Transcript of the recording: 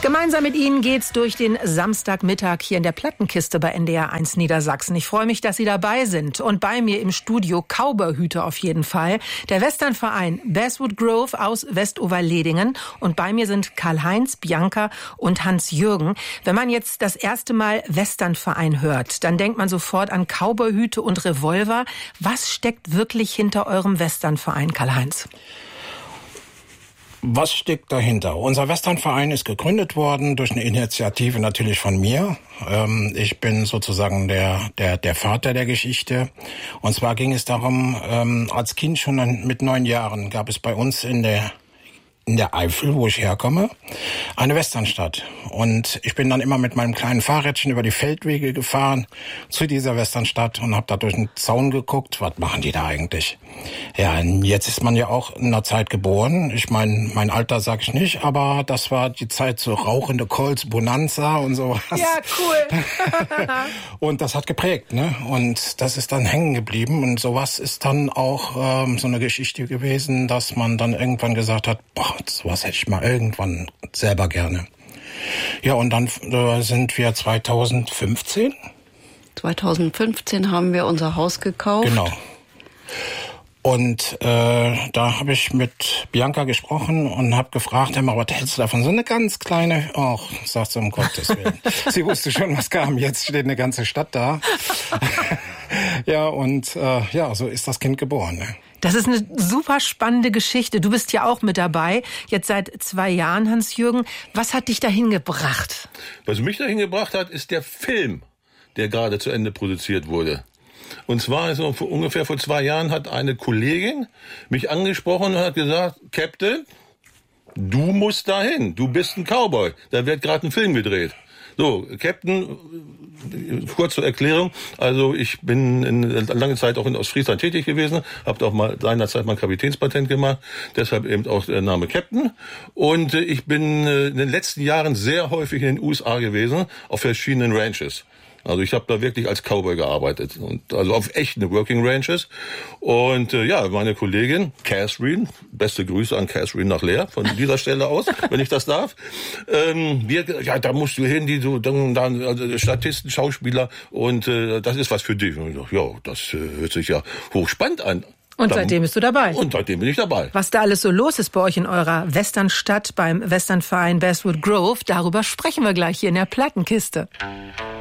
Gemeinsam mit Ihnen geht's durch den Samstagmittag hier in der Plattenkiste bei NDR 1 Niedersachsen. Ich freue mich, dass Sie dabei sind. Und bei mir im Studio Cowboy-Hüte auf jeden Fall. Der Westernverein Basswood Grove aus Westoverledingen. Und bei mir sind Karl-Heinz, Bianca und Hans-Jürgen. Wenn man jetzt das erste Mal Westernverein hört, dann denkt man sofort an Cowboy-Hüte und Revolver. Was steckt wirklich hinter eurem Westernverein, Karl-Heinz? Was steckt dahinter? Unser Westernverein ist gegründet worden durch eine Initiative natürlich von mir. Ich bin sozusagen der Vater der Geschichte. Und zwar ging es darum, als Kind schon mit 9 Jahren gab es bei uns in der Eifel, wo ich herkomme, eine Westernstadt. Und ich bin dann immer mit meinem kleinen Fahrrädchen über die Feldwege gefahren zu dieser Westernstadt und habe da durch den Zaun geguckt, was machen die da eigentlich? Ja, jetzt ist man ja auch in einer Zeit geboren. Ich meine, mein Alter sag ich nicht, aber das war die Zeit so rauchende Colts, Bonanza und sowas. Ja, cool. Und das hat geprägt, ne? Und das ist dann hängen geblieben. Und sowas ist dann auch so eine Geschichte gewesen, dass man dann irgendwann gesagt hat, boah, sowas hätte ich mal irgendwann selber gerne. Ja, und dann sind wir 2015. 2015 haben wir unser Haus gekauft. Genau. Und da habe ich mit Bianca gesprochen und habe gefragt, was hältst du davon? So eine ganz kleine, sagt sie, um Gottes Willen. Sie wusste schon, was kam. Jetzt steht eine ganze Stadt da. Ja, und so ist das Kind geboren. Ne? Das ist eine super spannende Geschichte. Du bist ja auch mit dabei, jetzt seit 2 Jahren, Hans-Jürgen. Was hat dich dahin gebracht? Was mich dahin gebracht hat, ist der Film, der gerade zu Ende produziert wurde. Und zwar so ungefähr vor 2 Jahren hat eine Kollegin mich angesprochen und hat gesagt, Captain, du musst dahin, du bist ein Cowboy, da wird gerade ein Film gedreht. So, Captain, kurz zur Erklärung, also ich bin lange Zeit auch in Ostfriesland tätig gewesen, habe auch mal seinerzeit mein Kapitänspatent gemacht, deshalb eben auch der Name Captain. Und ich bin in den letzten Jahren sehr häufig in den USA gewesen, auf verschiedenen Ranches. Also ich habe da wirklich als Cowboy gearbeitet, und also auf echten Working Ranches. Und meine Kollegin Catherine, beste Grüße an Catherine nach Leer von dieser Stelle aus, wenn ich das darf. Da musst du hin, also Statisten, Schauspieler, und das ist was für dich. Und ich dachte, ja, das hört sich ja hochspannend an. Und seitdem bist du dabei. Und seitdem bin ich dabei. Was da alles so los ist bei euch in eurer Westernstadt beim Westernverein Basswood Grove, darüber sprechen wir gleich hier in der Plattenkiste.